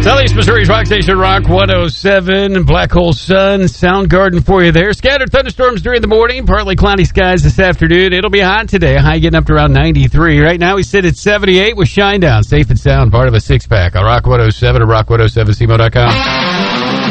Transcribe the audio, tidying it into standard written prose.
Southeast Missouri's Rock Station, Rock 107. Black Hole Sun, Soundgarden for you there. Scattered thunderstorms during the morning. Partly cloudy skies this afternoon. It'll be hot today. High getting up to around 93. Right now we sit at 78 with Shinedown. Safe and sound, part of a six-pack on Rock 107 at rock107cmo.com.